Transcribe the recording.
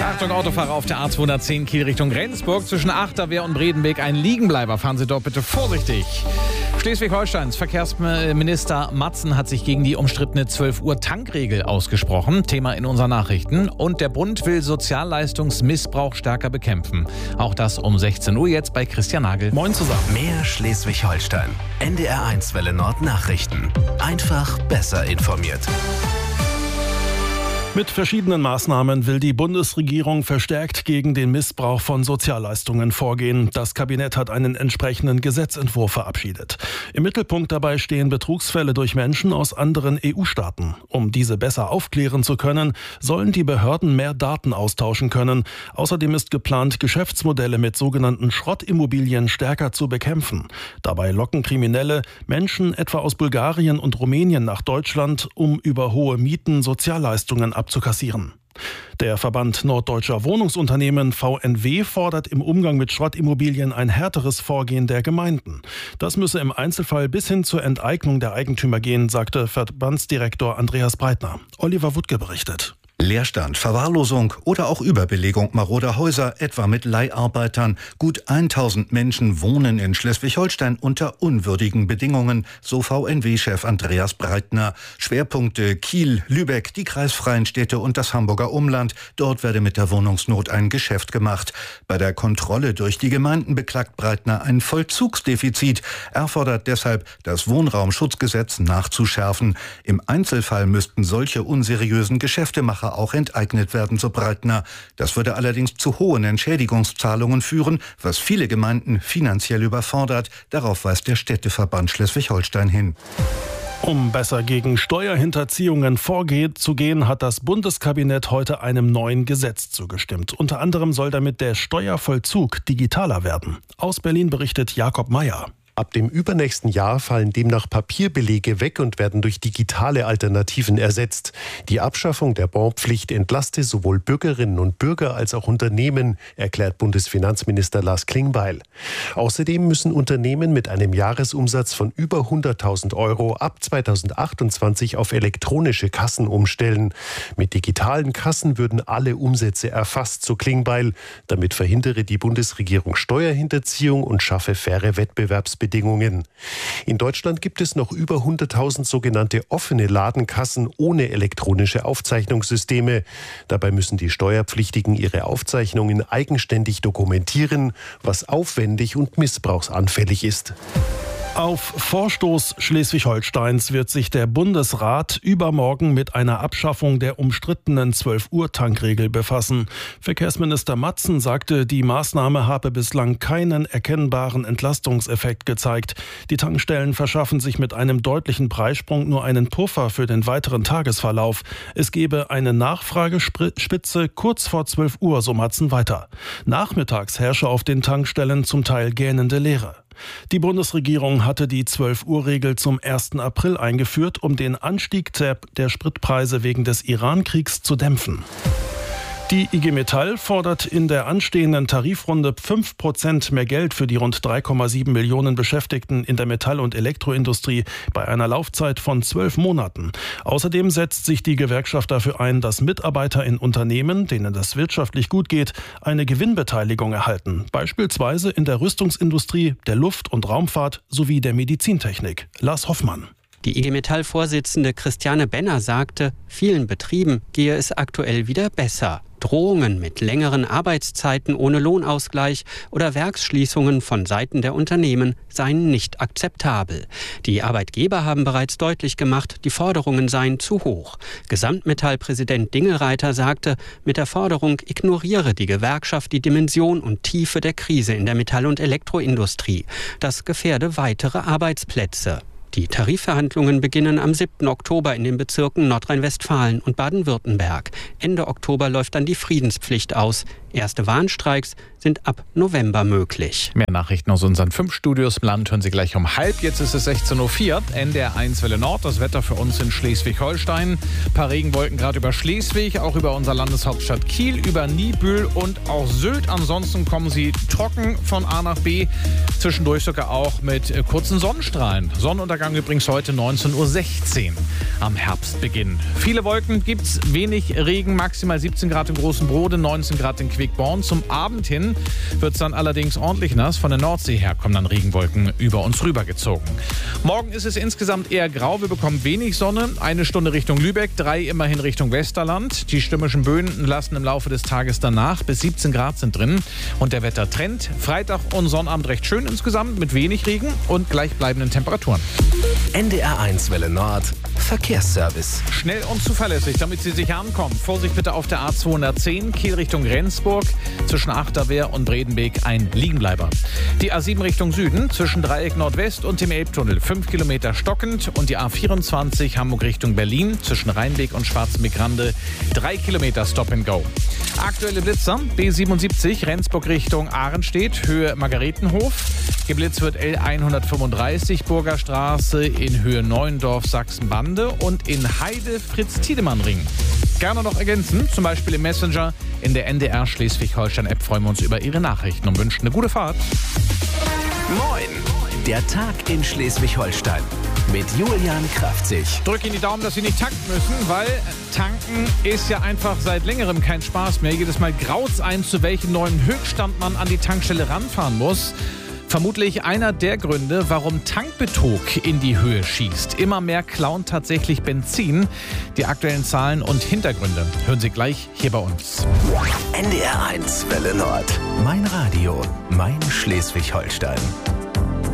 Ja, Achtung, Autofahrer auf der A210 Kiel Richtung Rendsburg. Zwischen Achterwehr und Bredenbeek ein Liegenbleiber. Fahren Sie dort bitte vorsichtig. Schleswig-Holsteins Verkehrsminister Matzen hat sich gegen die umstrittene 12 Uhr Tankregel ausgesprochen. Thema in unseren Nachrichten. Und der Bund will Sozialleistungsmissbrauch stärker bekämpfen. Auch das um 16 Uhr jetzt bei Christian Nagel. Moin zusammen. Mehr Schleswig-Holstein. NDR1 Welle Nord Nachrichten. Einfach besser informiert. Mit verschiedenen Maßnahmen will die Bundesregierung verstärkt gegen den Missbrauch von Sozialleistungen vorgehen. Das Kabinett hat einen entsprechenden Gesetzentwurf verabschiedet. Im Mittelpunkt dabei stehen Betrugsfälle durch Menschen aus anderen EU-Staaten. Um diese besser aufklären zu können, sollen die Behörden mehr Daten austauschen können. Außerdem ist geplant, Geschäftsmodelle mit sogenannten Schrottimmobilien stärker zu bekämpfen. Dabei locken Kriminelle Menschen etwa aus Bulgarien und Rumänien nach Deutschland, um über hohe Mieten Sozialleistungen abzukassieren. Der Verband Norddeutscher Wohnungsunternehmen VNW fordert im Umgang mit Schrottimmobilien ein härteres Vorgehen der Gemeinden. Das müsse im Einzelfall bis hin zur Enteignung der Eigentümer gehen, sagte Verbandsdirektor Andreas Breitner. Oliver Wuttke berichtet. Leerstand, Verwahrlosung oder auch Überbelegung maroder Häuser, etwa mit Leiharbeitern. Gut 1000 Menschen wohnen in Schleswig-Holstein unter unwürdigen Bedingungen, so VNW-Chef Andreas Breitner. Schwerpunkte Kiel, Lübeck, die kreisfreien Städte und das Hamburger Umland. Dort werde mit der Wohnungsnot ein Geschäft gemacht. Bei der Kontrolle durch die Gemeinden beklagt Breitner ein Vollzugsdefizit. Er fordert deshalb, das Wohnraumschutzgesetz nachzuschärfen. Im Einzelfall müssten solche unseriösen Geschäftemacher auch enteignet werden, so Breitner. Das würde allerdings zu hohen Entschädigungszahlungen führen, was viele Gemeinden finanziell überfordert. Darauf weist der Städteverband Schleswig-Holstein hin. Um besser gegen Steuerhinterziehungen vorzugehen, hat das Bundeskabinett heute einem neuen Gesetz zugestimmt. Unter anderem soll damit der Steuervollzug digitaler werden. Aus Berlin berichtet Jakob Meyer. Ab dem übernächsten Jahr fallen demnach Papierbelege weg und werden durch digitale Alternativen ersetzt. Die Abschaffung der Bonpflicht entlaste sowohl Bürgerinnen und Bürger als auch Unternehmen, erklärt Bundesfinanzminister Lars Klingbeil. Außerdem müssen Unternehmen mit einem Jahresumsatz von über 100.000 Euro ab 2028 auf elektronische Kassen umstellen. Mit digitalen Kassen würden alle Umsätze erfasst, so Klingbeil. Damit verhindere die Bundesregierung Steuerhinterziehung und schaffe faire Wettbewerbsbedingungen. In Deutschland gibt es noch über 100.000 sogenannte offene Ladenkassen ohne elektronische Aufzeichnungssysteme. Dabei müssen die Steuerpflichtigen ihre Aufzeichnungen eigenständig dokumentieren, was aufwendig und missbrauchsanfällig ist. Auf Vorstoß Schleswig-Holsteins wird sich der Bundesrat übermorgen mit einer Abschaffung der umstrittenen 12 Uhr Tankregel befassen. Verkehrsminister Matzen sagte, die Maßnahme habe bislang keinen erkennbaren Entlastungseffekt gezeigt. Die Tankstellen verschaffen sich mit einem deutlichen Preissprung nur einen Puffer für den weiteren Tagesverlauf. Es gebe eine Nachfragespitze kurz vor 12 Uhr, so Matzen weiter. Nachmittags herrsche auf den Tankstellen zum Teil gähnende Leere. Die Bundesregierung hatte die 12-Uhr-Regel zum 1. April eingeführt, um den Anstieg der Spritpreise wegen des Iran-Kriegs zu dämpfen. Die IG Metall fordert in der anstehenden Tarifrunde 5% mehr Geld für die rund 3,7 Millionen Beschäftigten in der Metall- und Elektroindustrie bei einer Laufzeit von 12 Monaten. Außerdem setzt sich die Gewerkschaft dafür ein, dass Mitarbeiter in Unternehmen, denen das wirtschaftlich gut geht, eine Gewinnbeteiligung erhalten. Beispielsweise in der Rüstungsindustrie, der Luft- und Raumfahrt sowie der Medizintechnik. Lars Hoffmann. Die IG Metall-Vorsitzende Christiane Benner sagte, vielen Betrieben gehe es aktuell wieder besser. Drohungen mit längeren Arbeitszeiten ohne Lohnausgleich oder Werksschließungen von Seiten der Unternehmen seien nicht akzeptabel. Die Arbeitgeber haben bereits deutlich gemacht, die Forderungen seien zu hoch. Gesamtmetall-Präsident Dingelreiter sagte, mit der Forderung ignoriere die Gewerkschaft die Dimension und Tiefe der Krise in der Metall- und Elektroindustrie. Das gefährde weitere Arbeitsplätze. Die Tarifverhandlungen beginnen am 7. Oktober in den Bezirken Nordrhein-Westfalen und Baden-Württemberg. Ende Oktober läuft dann die Friedenspflicht aus. Erste Warnstreiks sind ab November möglich. Mehr Nachrichten aus unseren 5 Studios im Land hören Sie gleich um halb. Jetzt ist es 16.04 Uhr, NDR1 Welle Nord. Das Wetter für uns in Schleswig-Holstein. Ein paar Regenwolken gerade über Schleswig, auch über unserer Landeshauptstadt Kiel, über Niebüll und auch Sylt. Ansonsten kommen Sie trocken von A nach B. Zwischendurch sogar auch mit kurzen Sonnenstrahlen. Sonnenuntergang Sonnenuntergang übrigens heute 19:16 Uhr am Herbstbeginn. Viele Wolken gibt's, wenig Regen, maximal 17 Grad im Großen Brode, 19 Grad in Quickborn. Zum Abend hin wird's dann allerdings ordentlich nass. Von der Nordsee her kommen dann Regenwolken über uns rübergezogen. Morgen ist es insgesamt eher grau. Wir bekommen wenig Sonne. 1 Stunde Richtung Lübeck, 3 immerhin Richtung Westerland. Die stürmischen Böen lassen im Laufe des Tages danach. Bis 17 Grad sind drin. Und der Wettertrend. Freitag und Sonnabend recht schön insgesamt mit wenig Regen und gleichbleibenden Temperaturen. NDR1 Welle Nord. Verkehrsservice. Schnell und zuverlässig, damit Sie sicher ankommen. Vorsicht bitte auf der A210, Kiel Richtung Rendsburg. Zwischen Achterwehr und Bredenbeek ein Liegenbleiber. Die A7 Richtung Süden, zwischen Dreieck Nordwest und dem Elbtunnel 5 Kilometer stockend. Und die A24 Hamburg Richtung Berlin, zwischen Rheinbeek und Schwarzenbeek-Rande 3 Kilometer Stop and Go. Aktuelle Blitzer, B77 Rendsburg Richtung Ahrenstedt, Höhe Margaretenhof. Geblitzt wird L135 Burgerstraße in Höhe Neuendorf Sachsenbande und in Heide Fritz-Tiedemann-Ring. Gerne noch ergänzen, zum Beispiel im Messenger. In der NDR Schleswig-Holstein-App freuen wir uns über Ihre Nachrichten und wünschen eine gute Fahrt. Moin! Der Tag in Schleswig-Holstein mit Julian Kraftzig. Drück Ihnen die Daumen, dass Sie nicht tanken müssen, weil tanken ist ja einfach seit längerem kein Spaß mehr. Jedes Mal graut's ein, zu welchem neuen Höchststand man an die Tankstelle ranfahren muss. Vermutlich einer der Gründe, warum Tankbetrug in die Höhe schießt. Immer mehr klauen tatsächlich Benzin. Die aktuellen Zahlen und Hintergründe hören Sie gleich hier bei uns. NDR1 Welle Nord. Mein Radio, mein Schleswig-Holstein.